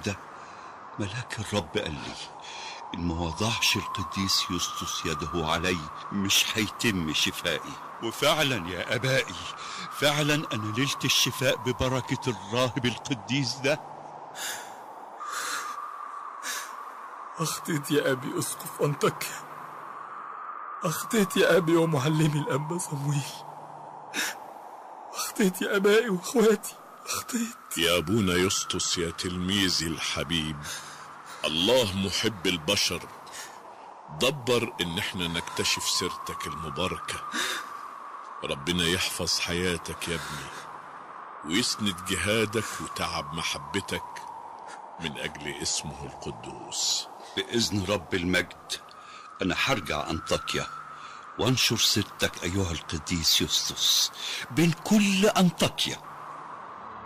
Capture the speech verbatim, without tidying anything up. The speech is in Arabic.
ده ملاك الرب قال لي إن ما وضعش القديس يسطس يده علي مش هيتم شفائي. وفعلا يا أبائي، فعلا أنا نلت الشفاء ببركة الراهب القديس ده. أخطيت يا أبي أسقف أنطاكيا، أخطيت يا أبي ومعلمي الأنبا صمويل، أخطيت يا أبائي وأخواتي، أخطيت يا أبونا يسطس يا تلميذي الحبيب. الله محب البشر دبر إن احنا نكتشف سيرتك المباركة. ربنا يحفظ حياتك يا ابني ويسند جهادك وتعب محبتك من أجل اسمه القدوس. بإذن رب المجد أنا هرجع أنطاكيا وانشر سيرتك أيها القديس يسطس بين كل أنطاكيا.